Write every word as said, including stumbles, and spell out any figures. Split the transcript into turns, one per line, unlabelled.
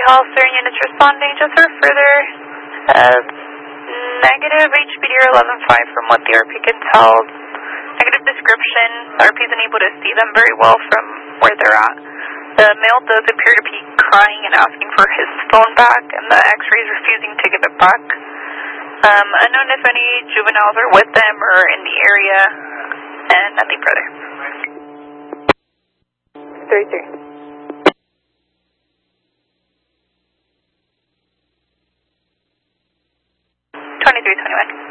all Southern units responding just for further uh, negative H P D R eleven five from what the R P can tell. Negative description. The R P is unable to see them very well from where they're at. The male does appear to be crying and asking for his phone back, and the X-ray is refusing to give it back. Um, unknown if any juveniles are with them or in the area, and nothing further. thirty-three. twenty-three twenty-one.